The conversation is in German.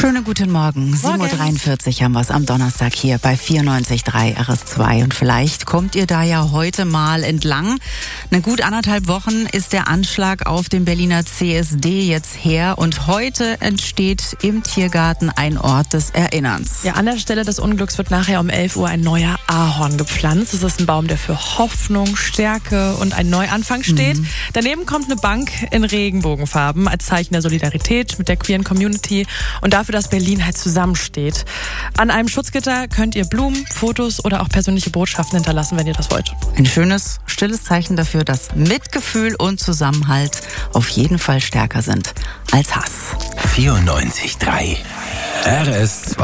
Schönen guten Morgen. 7.43 Uhr haben wir es am Donnerstag hier bei 94.3 RS2. Und vielleicht kommt ihr da ja heute mal entlang. Eine gut 1,5 Wochen ist der Anschlag auf dem Berliner CSD jetzt her. Und heute entsteht im Tiergarten ein Ort des Erinnerns. Ja, an der Stelle des Unglücks wird nachher um 11 Uhr ein neuer Ahorn gepflanzt. Das ist ein Baum, der für Hoffnung, Stärke und einen Neuanfang steht. Daneben kommt eine Bank in Regenbogenfarben als Zeichen der Solidarität mit der queeren Community und dafür, dass Berlin halt zusammensteht. An einem Schutzgitter könnt ihr Blumen, Fotos oder auch persönliche Botschaften hinterlassen, wenn ihr das wollt. Ein schönes, stilles Zeichen dafür, dass Mitgefühl und Zusammenhalt auf jeden Fall stärker sind als Hass. 94.3 RS2